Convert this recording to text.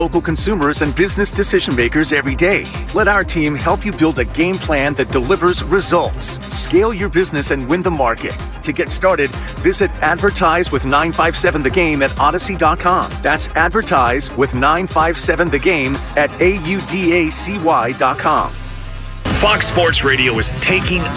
local consumers and business decision makers every day. Let our team help you build a game plan that delivers results. Scale your business and win the market. To get started, visit Advertise with 957 The Game at Odyssey.com. That's Advertise with 957 The Game at AUDACY.com. Fox Sports Radio is taking